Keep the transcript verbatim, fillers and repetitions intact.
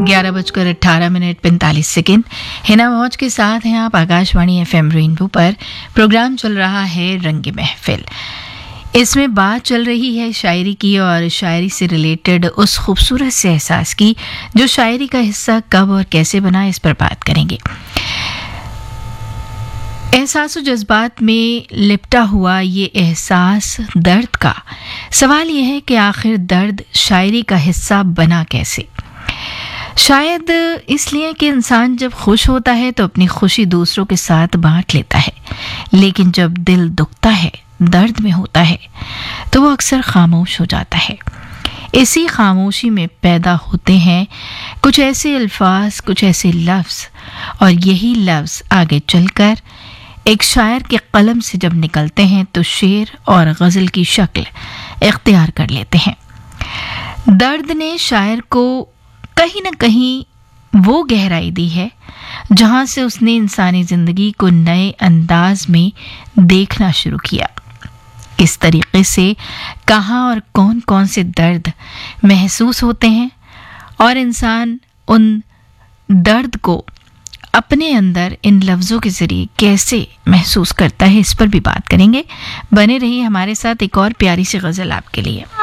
ग्यारह बजकर अट्ठारह मिनट पैंतालीस सेकेंड हिना मौज के साथ हैं आप आकाशवाणी एफएम रेनबो पर। प्रोग्राम चल रहा है रंग महफिल। इसमें बात चल रही है शायरी की और शायरी से रिलेटेड उस खूबसूरत से एहसास की जो शायरी का हिस्सा कब और कैसे बना, इस पर बात करेंगे। एहसास और जज्बात में लिपटा हुआ ये एहसास दर्द का, सवाल यह है कि आखिर दर्द शायरी का हिस्सा बना कैसे। शायद इसलिए कि इंसान जब खुश होता है तो अपनी खुशी दूसरों के साथ बांट लेता है, लेकिन जब दिल दुखता है, दर्द में होता है, तो वो अक्सर खामोश हो जाता है। इसी खामोशी में पैदा होते हैं कुछ ऐसे अल्फाज, कुछ ऐसे लफ्ज़, और यही लफ्ज़ आगे चलकर एक शायर के कलम से जब निकलते हैं तो शेर और गज़ल की शक्ल इख्तियार कर लेते हैं। दर्द ने शायर को कहीं न कहीं वो गहराई दी है जहाँ से उसने इंसानी ज़िंदगी को नए अंदाज में देखना शुरू किया। इस तरीके से कहाँ और कौन कौन से दर्द महसूस होते हैं और इंसान उन दर्द को अपने अंदर इन लफ्ज़ों के ज़रिए कैसे महसूस करता है, इस पर भी बात करेंगे। बने रहिए हमारे साथ। एक और प्यारी सी गज़ल आपके लिए।